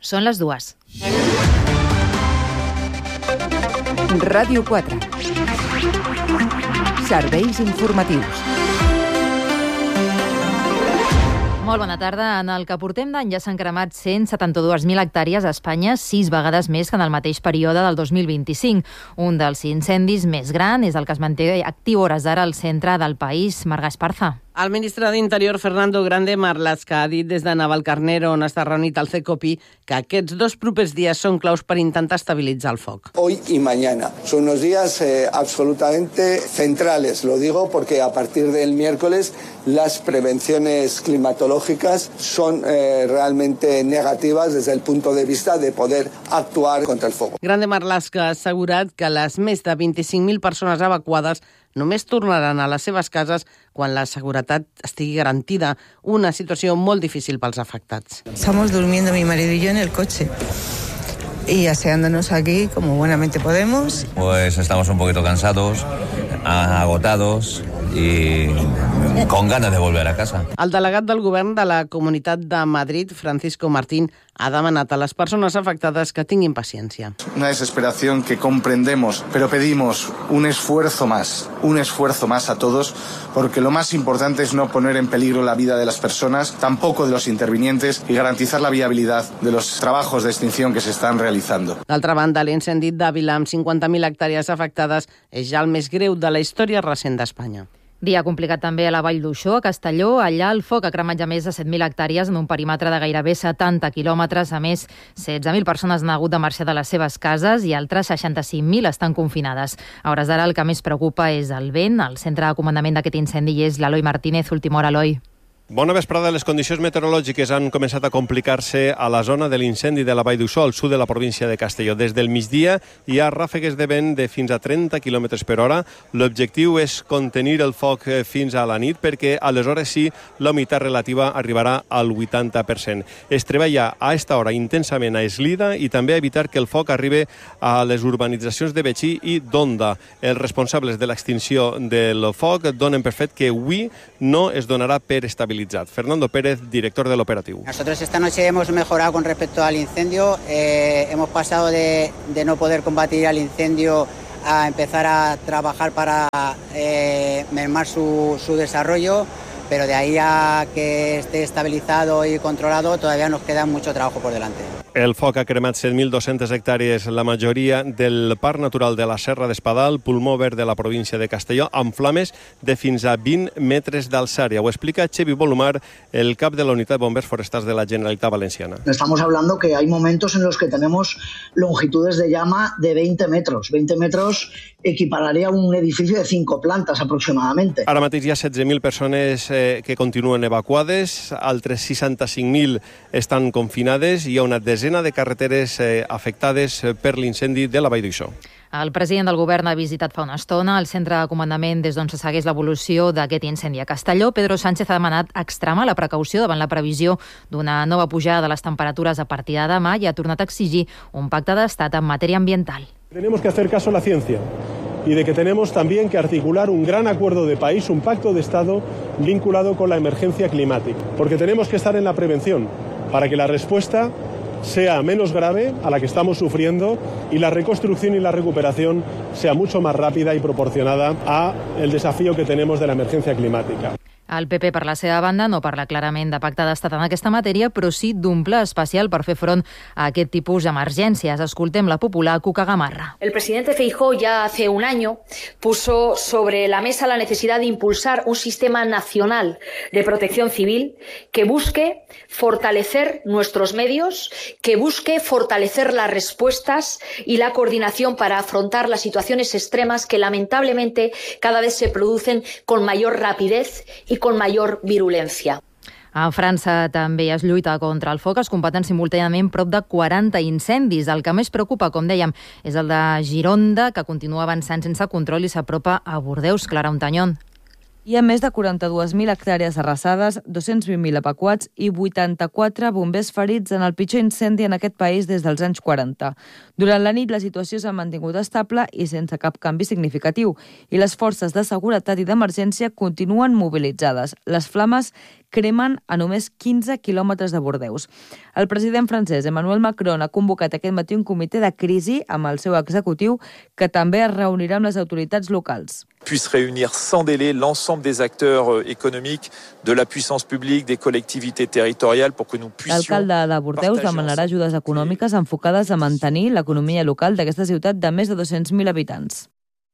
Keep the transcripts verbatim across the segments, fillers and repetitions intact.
Són les dues. Ràdio quatre. Serveis informatius. Molt bona tarda. En el que portem d'any ja s'han cremat cent setanta-dos mil hectàrees a Espanya, sis vegades més que en el mateix període del dos mil vint-i-cinc. Un dels incendis més grans és el que es manté actiu hores d'ara al centre del país. Marga Esparza. El ministre d'Interior, Fernando Grande Marlaska, ha dit des de Navalcarnero, on està reunit el CECOPI, que aquests dos propers dies són claus per intentar estabilitzar el foc. Hoy y mañana son unos días eh, absolutamente centrales. Lo digo porque a partir del miércoles las prevenciones climatológicas son eh, realmente negativas desde el punto de vista de poder actuar contra el fuego. Grande Marlaska ha assegurat que les més de vint-i-cinc mil persones evacuades només tornaran a les seves cases quan la seguretat estigui garantida, una situació molt difícil pels afectats. Estamos durmiendo mi marido y yo en el coche y aseándonos aquí como buenamente podemos. Pues estamos un poquito cansados, agotados y con ganas de volver a casa. El delegat del govern de la Comunitat de Madrid, Francisco Martín, ha demanat a les persones afectades que tinguin paciència. Una desesperación que comprendemos, pero pedimos un esfuerzo más, un esfuerzo más a todos, porque lo más importante es no poner en peligro la vida de las personas, tampoco de los intervinientes, y garantizar la viabilidad de los trabajos de extinción que se están realizando. D'altra banda, l'incendi d'Àvila, amb cinquanta mil hectàrees afectades, és ja el més greu de la història recent d'Espanya. Dia complicat també a la Vall d'Uixó, a Castelló. Allà el foc ha cremat ja més de set mil hectàrees en un perímetre de gairebé setanta quilòmetres. A més, setze mil persones han hagut de marxar de les seves cases i altres seixanta-cinc mil estan confinades. A hores d'ara el que més preocupa és el vent. El centre de comandament d'aquest incendi és l'Eloi Martínez. Última hora, Eloi. Bona vesprada. Les condicions meteorològiques han començat a complicar-se a la zona de l'incendi de la Vall d'Uixó, al sud de la província de Castelló. Des del migdia hi ha ràfegues de vent de fins a trenta quilòmetres per hora. L'objectiu és contenir el foc fins a la nit, perquè aleshores sí la humitat relativa arribarà al vuitanta per cent. Es treballa a esta hora intensament a Eslida i també a evitar que el foc arribi a les urbanitzacions de Betxí i d'Onda. Els responsables de l'extinció del foc donen per fet que avui no es donarà per estabilitzat. Fernando Pérez, director del operativo. Nosotros esta noche hemos mejorado con respecto al incendio. Eh, hemos pasado de, de no poder combatir al incendio a empezar a trabajar para eh, mermar su, su desarrollo, pero de ahí a que esté estabilizado y controlado todavía nos queda mucho trabajo por delante. El foc ha cremat set mil dos-centes hectàrees, la majoria del Parc Natural de la Serra d'Espadal, pulmó verd de la província de Castelló, amb flames de fins a vint metres d'alçària. Ho explica Xevi Bolumar, el cap de la Unitat de Bombers Forestals de la Generalitat Valenciana. Estamos hablando que hay momentos en los que tenemos longitudes de llama de veinte metros. veinte metros equipararía a un edificio de cinco plantas aproximadamente. Ara mateix hi ha setze mil persones eh, que continuen evacuades, altres seixanta-cinc mil estan confinades i hi ha una desena de carreteres eh, afectades per l'incendi de la Vall d'Uixó. El president del govern ha visitat fa una estona el centre de comandament des d'on se segueix l'evolució d'aquest incendi a Castelló. Pedro Sánchez ha demanat extremar la precaució davant la previsió d'una nova pujada de les temperatures a partir de demà i ha tornat a exigir un pacte d'estat en matèria ambiental. Tenemos que hacer caso a la ciencia y de que tenemos también que articular un gran acuerdo de país, un pacto de Estado vinculado con la emergencia climática, porque tenemos que estar en la prevención para que la respuesta sea menos grave a la que estamos sufriendo y la reconstrucción y la recuperación sea mucho más rápida y proporcionada al desafío que tenemos de la emergencia climática. El P P, per la seva banda, no parla clarament de pacte d'estat en aquesta matèria, però sí d'un pla especial per fer front a aquest tipus d'emergències. Escoltem la popular Cuca Gamarra. El presidente Feijóo ya hace un año puso sobre la mesa la necesidad de impulsar un sistema nacional de protección civil que busque fortalecer nuestros medios, que busque fortalecer las respuestas y la coordinación para afrontar las situaciones extremas que lamentablemente cada vez se producen con mayor rapidez y con mayor virulencia. A França també es lluita contra el foc. Es combaten simultàniament prop de quaranta incendis. El que més preocupa, com dèiem, és el de Gironda, que continua avançant sense control i s'apropa a Bordeus. Clara Ontañón. Hi ha més de quaranta-dues mil hectàrees arrasades, dos-cents vint mil evacuats i vuitanta-quatre bombers ferits en el pitjor incendi en aquest país des dels anys quaranta. Durant la nit la situació s'ha mantingut estable i sense cap canvi significatiu i les forces de seguretat i d'emergència continuen mobilitzades. Les flames cremen a només quinze quilòmetres de Bordeus. El president francès Emmanuel Macron ha convocat aquest matí un comitè de crisi amb el seu executiu que també es reunirà amb les autoritats locals. Puisse réunir sans délai l'ensemble des acteurs économiques, de la puissance publique, des collectivités territoriales pour que nous puissions... L'alcalde de Bordeus demanarà ajudes econòmiques enfocades a mantenir l'economia local d'aquesta ciutat de més de dos-cents mil habitants.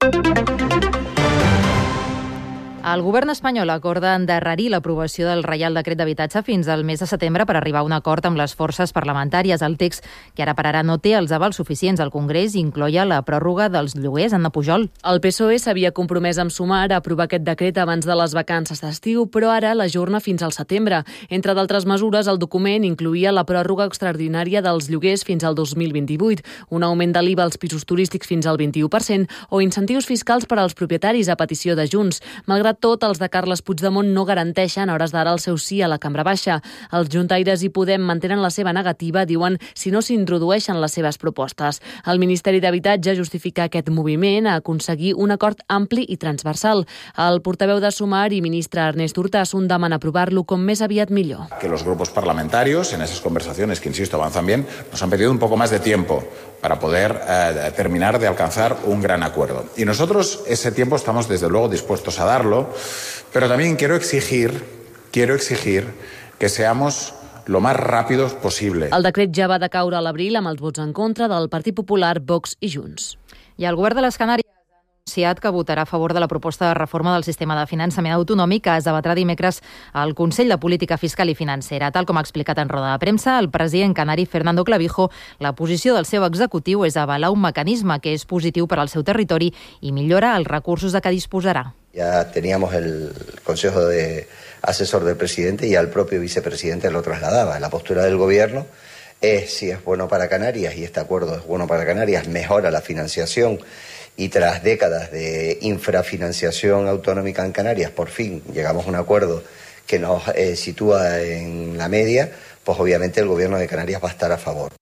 El govern espanyol acorda endarrerir l'aprovació del Reial Decret d'Habitatge fins al mes de setembre per arribar a un acord amb les forces parlamentàries. El text, que ara per ara no té els avals suficients al Congrés, incloïa la pròrroga dels lloguers. Anna Pujol. El P S O E s'havia compromès amb Sumar a aprovar aquest decret abans de les vacances d'estiu, però ara l'ajorna fins al setembre. Entre d'altres mesures, el document incloïa la pròrroga extraordinària dels lloguers fins al dos mil vint-i-vuit, un augment de l'I V A als pisos turístics fins al vint-i-u per cent o incentius fiscals per als propietaris a petició de Junts. Malgrat tot, els de Carles Puigdemont no garanteixen a hores d'ara el seu sí a la Cambra Baixa. Els juntaires i Podem mantenen la seva negativa, diuen, si no s'introdueixen les seves propostes. El Ministeri d'Habitatge justifica aquest moviment a aconseguir un acord ampli i transversal. El portaveu de Sumar i ministre Ernest Urtasun demana aprovar-lo com més aviat millor. Que los grupos parlamentarios, en esas conversaciones que, insisto, avanzan bien, nos han pedido un poco más de tiempo para poder eh, terminar de alcanzar un gran acuerdo. Y nosotros ese tiempo estamos desde luego dispuestos a darlo, pero también quiero exigir, quiero exigir que seamos lo más rápidos posible. El decret ja va decaure a l'abril amb els vots en contra del Partit Popular, Vox i Junts. I el govern de les Canàries ha anunciat que votarà a favor de la proposta de reforma del sistema de finançament autonòmic que es debatrà dimecres al Consell de Política Fiscal i Financera. Tal com ha explicat en roda de premsa, el president canari Fernando Clavijo, la posició del seu executiu és avalar un mecanisme que és positiu per al seu territori i millora els recursos de què disposarà. Ya teníamos el Consejo de Asesor del Presidente y al propio vicepresidente lo trasladaba. La postura del Gobierno es, si es bueno para Canarias y este acuerdo es bueno para Canarias, mejora la financiación y tras décadas de infrafinanciación autonómica en Canarias, por fin llegamos a un acuerdo que nos eh, sitúa en la media, pues obviamente el Gobierno de Canarias va a estar a favor.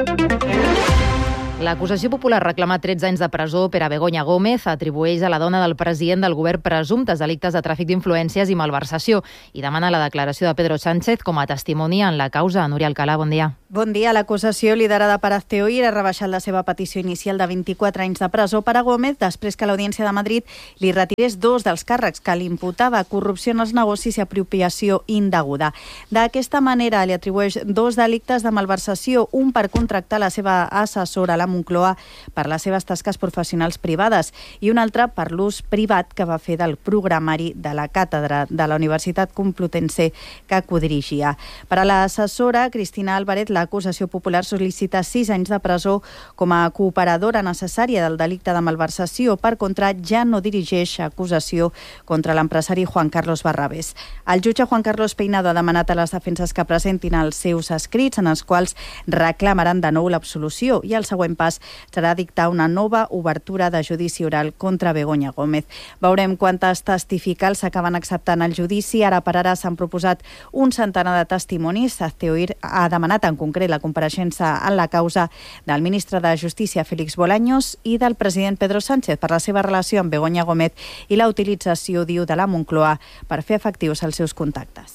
L'acusació popular reclama tretze anys de presó per a Begoña Gómez, atribueix a la dona del president del govern presumptes delictes de tràfic d'influències i malversació i demana la declaració de Pedro Sánchez com a testimoni en la causa. Núria Alcalà, bon dia. Bon dia. L'acusació liderada per Hazte Oír ha rebaixat la seva petició inicial de vint-i-quatre anys de presó per a Gómez després que l'Audiència de Madrid li retirés dos dels càrrecs que li imputava corrupció en els negocis i apropiació indeguda. D'aquesta manera li atribueix dos delictes de malversació, un per contractar la seva assessora, la Moncloa, per les seves tasques professionals privades i un altre per l'ús privat que va fer del programari de la càtedra de la Universitat Complutense que codirigia. Per a l'assessora, Cristina Álvarez, l'acusació popular sol·licita sis anys de presó com a cooperadora necessària del delicte de malversació. Per contra, ja no dirigeix acusació contra l'empresari Juan Carlos Barrabés. El jutge Juan Carlos Peinado ha demanat a les defenses que presentin els seus escrits en els quals reclamaran de nou l'absolució i el següent pas serà dictar una nova obertura de judici oral contra Begoña Gómez. Veurem quantes testificals s'acaben acceptant al judici. Ara per ara s'han proposat un centenar de testimonis. Hazte Oír ha demanat en concret la compareixença en la causa del ministre de Justícia, Félix Bolaños, i del president Pedro Sánchez per la seva relació amb Begoña Gómez i la utilització, diu, de la Moncloa per fer efectius els seus contactes.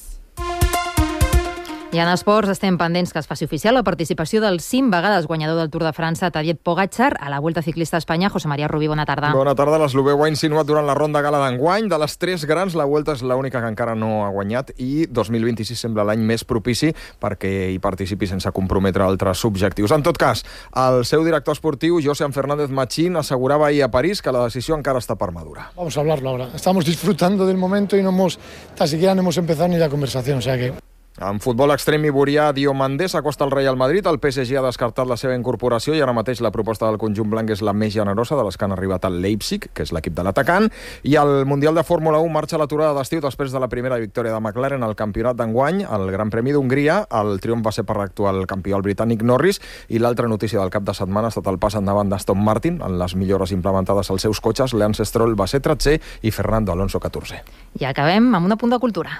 I en esports estem pendents que es faci oficial la participació del cinc vegades guanyador del Tour de França, Tadej Pogačar, a la Vuelta Ciclista a Espanya. José María Rubí, bona tarda. Bona tarda. L'eslovè ho ha insinuat durant la ronda gala d'enguany. De les tres grans, la Vuelta és l'única que encara no ha guanyat i dos mil vint-i-sis sembla l'any més propici perquè hi participi sense comprometre altres subjectius. En tot cas, el seu director esportiu, Josean Fernández Machín, assegurava ahir a París que la decisió encara està per madurar. Vamos a hablarlo ahora. Estamos disfrutando del momento y no hemos, tan siquiera no hemos empezado ni la conversación, o sea que... En futbol extrem iborià, Diomandé s'acosta al Real Madrid. El P S G ha descartat la seva incorporació i ara mateix la proposta del conjunt blanc és la més generosa de les que han arribat al Leipzig, que és l'equip de l'atacant. I el Mundial de Fórmula u marxa a l'aturada d'estiu després de la primera victòria de McLaren al campionat d'enguany, al Gran Premi d'Hongria. El triomf va ser per l'actual campió, el britànic Norris. I l'altra notícia del cap de setmana ha estat el pas endavant d'Aston Martin en les millores implementades als seus cotxes. Lance Stroll va ser tretzè i Fernando Alonso catorzè. I acabem amb un apunt de cultura.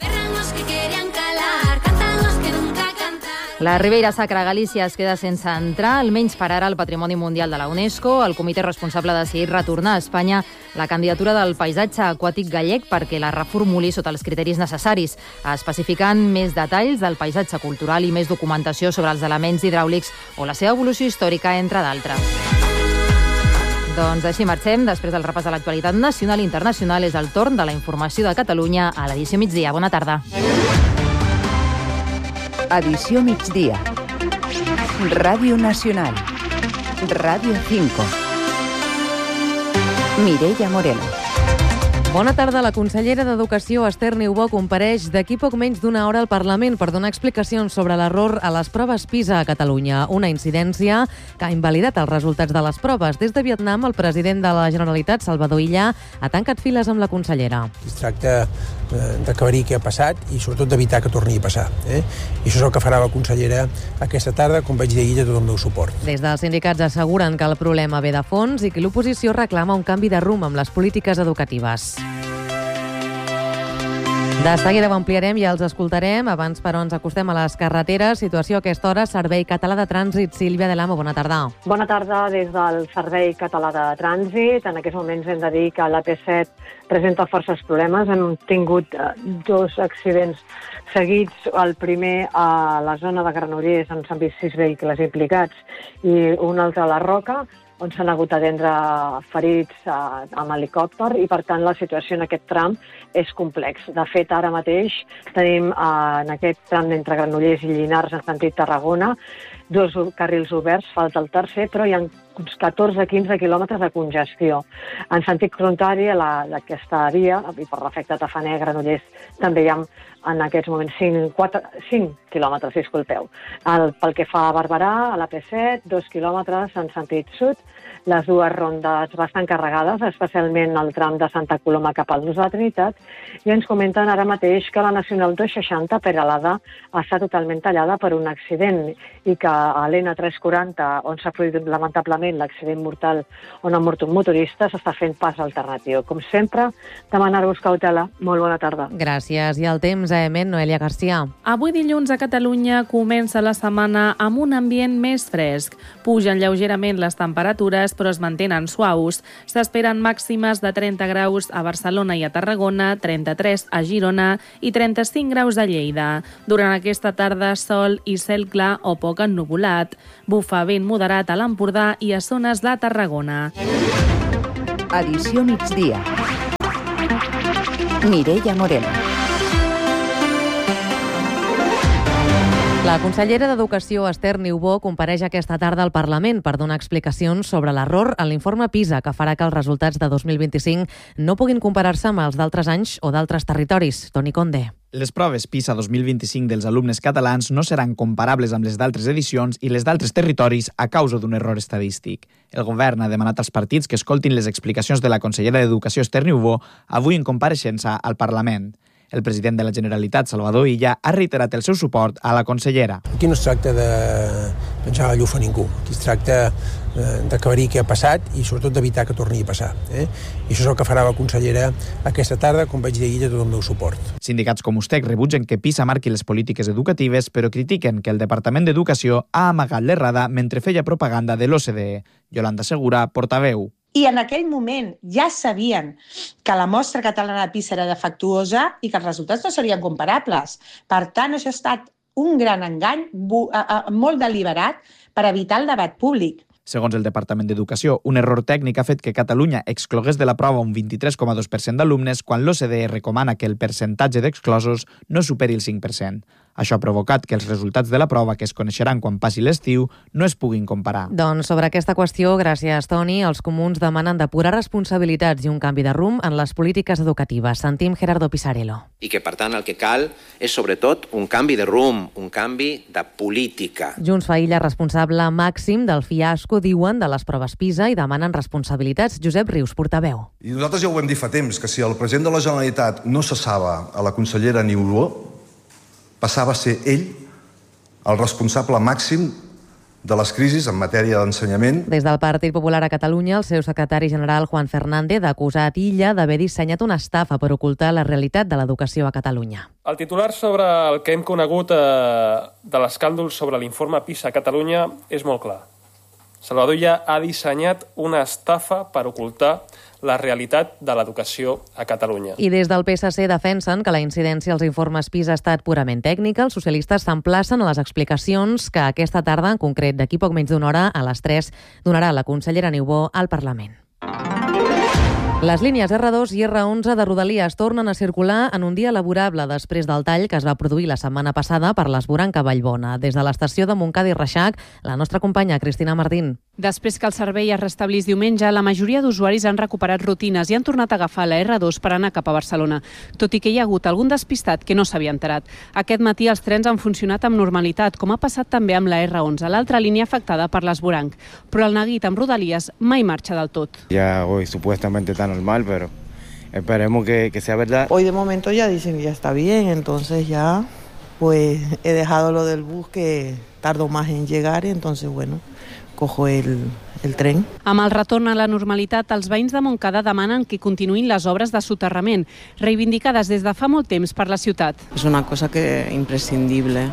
La Ribeira Sacra a Galícia es queda sense entrar, almenys per ara, al Patrimoni Mundial de la UNESCO. El comitè responsable ha decidit retornar a Espanya la candidatura del paisatge aquàtic gallec perquè la reformuli sota els criteris necessaris, especificant més detalls del paisatge cultural i més documentació sobre els elements hidràulics o la seva evolució històrica, entre d'altres. Doncs així marxem. Després del repàs de l'actualitat nacional i internacional és el torn de la informació de Catalunya a l'edició migdia. Bona tarda. Edició migdia. Ràdio Nacional. Ràdio cinco. Mireia Moreno. Bona tarda. La consellera d'Educació, Esther Niubó, compareix d'aquí poc menys d'una hora al Parlament per donar explicacions sobre l'error a les proves PISA a Catalunya, una incidència que ha invalidat els resultats de les proves. Des de Vietnam, el president de la Generalitat, Salvador Illa, ha tancat files amb la consellera. Es tracta d'aclarir què ha passat i sobretot d'evitar que torni a passar. Eh? I això és el que farà la consellera aquesta tarda, com vaig dir ahir, tot el meu suport. Des dels sindicats asseguren que el problema ve de fons i que l'oposició reclama un canvi de rumb amb les polítiques educatives. De seguida ho ampliarem i els escoltarem. Abans, però, ens acostem a les carreteres. Situació a aquesta hora, Servei Català de Trànsit. Sílvia de l'Amo, bona tarda. Bona tarda des del Servei Català de Trànsit. En aquests moments hem de dir que l'A P set presenta forces problemes. Hem tingut eh, dos accidents seguits. El primer a la zona de Granollers, on s'han vist sis vehicles implicats, i un altre a la Roca, on s'han hagut d'atendre ferits eh, amb helicòpter, i per tant la situació en aquest tram és complex. De fet, ara mateix tenim eh, en aquest tram d'entre Granollers i Llinars en sentit Tarragona dos carrils oberts, falta el tercer, però hi ha uns catorze a quinze quilòmetres de congestió. En sentit contrari a d'aquesta via, i per l'efecte Tafaner, Granollers, també hi ha en aquests moments cinc quilòmetres, disculpeu. El, pel que fa a Barberà, a l'A P set, dos quilòmetres en sentit sud, les dues rondes bastant carregades, especialment el tram de Santa Coloma cap al Nus de la Trinitat, i ens comenten ara mateix que la Nacional dos seixanta per Alada està totalment tallada per un accident i que a l'N tres quaranta, on s'ha produït lamentablement l'accident mortal on ha mort un motorista, s'està fent pas alternatiu. Com sempre, demanar-vos cautela. Molt bona tarda. Gràcies. I el temps a Emet, Noelia Garcia. Avui dilluns a Catalunya comença la setmana amb un ambient més fresc. Pugen lleugerament les temperatures, però es mantenen suaus. S'esperen màximes de trenta graus a Barcelona i a Tarragona, trenta-tres a Girona i trenta-cinc graus a Lleida. Durant aquesta tarda, sol i cel clar o poc ennuvolat. Bufa vent moderat a l'Empordà i a zones de Tarragona. Edició migdia. Mireia Moreno. La consellera d'Educació, Esther Niubó, compareix aquesta tarda al Parlament per donar explicacions sobre l'error en l'informe PISA que farà que els resultats de dos mil vint-i-cinc no puguin comparar-se amb els d'altres anys o d'altres territoris. Toni Conde. Les proves PISA dos mil vint-i-cinc dels alumnes catalans no seran comparables amb les d'altres edicions i les d'altres territoris a causa d'un error estadístic. El govern ha demanat als partits que escoltin les explicacions de la consellera d'Educació, Esther Niubó, avui en compareixença al Parlament. El president de la Generalitat, Salvador Illa, ha reiterat el seu suport a la consellera. Aquí no es tracta de penjar la llufa a ningú. Aquí es tracta d'aclarir què ha passat i sobretot d'evitar que torni a passar. Eh? I això és el que farà la consellera aquesta tarda, com vaig dir ahir, tot el meu suport. Sindicats com Ustec rebutgen que PISA marqui les polítiques educatives, però critiquen que el Departament d'Educació ha amagat l'errada mentre feia propaganda de l'O C D E. Yolanda Segura, portaveu. I en aquell moment ja sabien que la mostra catalana de PISA era defectuosa i que els resultats no serien comparables. Per tant, això ha estat un gran engany molt deliberat per evitar el debat públic. Segons el Departament d'Educació, un error tècnic ha fet que Catalunya exclogués de la prova un vint-i-tres coma dos per cent d'alumnes quan l'O C D E recomana que el percentatge d'exclosos no superi el cinc per cent. Això ha provocat que els resultats de la prova, que es coneixeran quan passi l'estiu, no es puguin comparar. Doncs sobre aquesta qüestió, gràcies, Toni, els comuns demanen depurar responsabilitats i un canvi de rumb en les polítiques educatives. Sentim Gerardo Pisarello. I que, per tant, el que cal és, sobretot, un canvi de rumb, un canvi de política. Junts fa illa responsable màxim del fiasco, diuen, de les proves PISA i demanen responsabilitats. Josep Rius, portaveu. I nosaltres ja ho vam dir fa temps, que si el president de la Generalitat no cessava a la consellera Niubó, passava a ser ell el responsable màxim de les crisis en matèria d'ensenyament. Des del Partit Popular a Catalunya, el seu secretari general Juan Fernández ha acusat Illa d'haver dissenyat una estafa per ocultar la realitat de l'educació a Catalunya. El titular sobre el que hem conegut eh, de l'escàndol sobre l'informe PISA a Catalunya és molt clar. Salvador Illa ha dissenyat una estafa per ocultar la realitat de l'educació a Catalunya. I des del P S C defensen que la incidència als informes PISA ha estat purament tècnica. Els socialistes s'emplacen a les explicacions que aquesta tarda, en concret d'aquí poc menys d'una hora, a les tres, donarà la consellera Niubó al Parlament. Les línies erre dos i erre onze de Rodalies tornen a circular en un dia laborable després del tall que es va produir la setmana passada per l'esvoranc a Vallbona. Des de l'estació de Montcada i Reixac, la nostra companya Cristina Martín. Després que el servei es restablís diumenge, la majoria d'usuaris han recuperat rutines i han tornat a agafar la erre dos per anar cap a Barcelona, tot i que hi ha hagut algun despistat que no s'havia enterat. Aquest matí els trens han funcionat amb normalitat, com ha passat també amb la erre onze, l'altra línia afectada per l'esvoranc. Però el neguit amb Rodalies mai marxa del tot. Ya hoy supuestamente está normal, pero esperemos que, que sea verdad. Hoy de momento ya dicen que ya está bien, entonces ya pues he dejado lo del bus que tardo más en llegar y entonces bueno, cojo el, el tren. Amb el retorn a la normalitat, els veïns de Montcada demanen que continuïn les obres de soterrament, reivindicades des de fa molt temps per la ciutat. Es una cosa que imprescindible,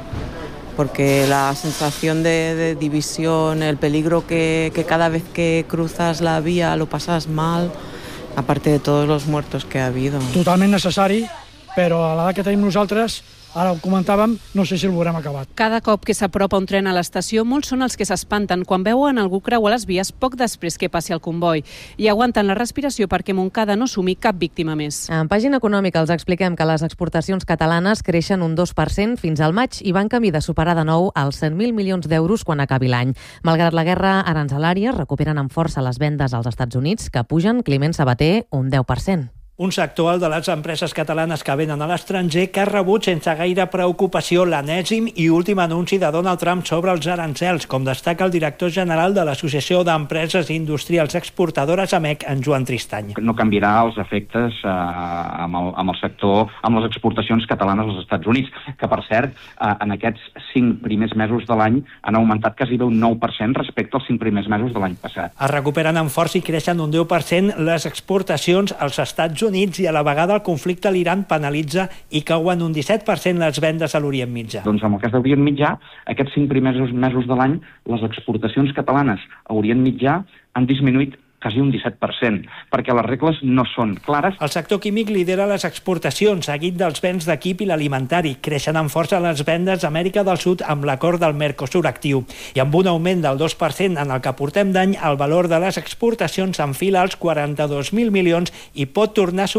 porque la sensación de, de división, el peligro que, que cada vez que cruzas la vía lo pasas mal, aparte de todos los muertos que ha habido. Totalment necessari, però a l'edat que tenim nosaltres, ara ho comentàvem, no sé si el veurem acabat. Cada cop que s'apropa un tren a l'estació, molts són els que s'espanten quan veuen algú creuar les vies poc després que passi el comboi i aguanten la respiració perquè Montcada no sumi cap víctima més. En pàgina econòmica els expliquem que les exportacions catalanes creixen un dos per cent fins al maig i van camí de superar de nou els cent mil milions d'euros quan acabi l'any. Malgrat la guerra aranzelària, recuperen amb força les vendes als Estats Units, que pugen, Climent Sabater, un deu per cent. Un sector, el de les empreses catalanes que venen a l'estranger, que ha rebut sense gaire preocupació l'enèsim i últim anunci de Donald Trump sobre els arancels, com destaca el director general de l'Associació d'Empreses Industrials Exportadores A M E C, en Joan Tristany. No canviarà els efectes eh, amb, el, amb el sector, amb les exportacions catalanes als Estats Units, que per cert, eh, en aquests cinc primers mesos de l'any han augmentat quasi un nou per cent respecte als cinc primers mesos de l'any passat. Es recuperen amb força i creixen un deu per cent les exportacions als Estats Units i a la vegada el conflicte a l'Iran penalitza i cauen un disset per cent les vendes a l'Orient Mitjà. Doncs en el cas d'Orient Mitjà, aquests cinc primers mesos de l'any, les exportacions catalanes a Orient Mitjà han disminuït quasi un disset per cent, perquè les regles no són clares. El sector químic lidera les exportacions, seguit dels béns d'equip i l'alimentari. Creixen amb força les vendes a Amèrica del Sud amb l'acord del Mercosur actiu. I amb un augment del dos per cent en el que portem d'any, el valor de les exportacions s'enfila als quaranta-dos mil milions i pot tornar a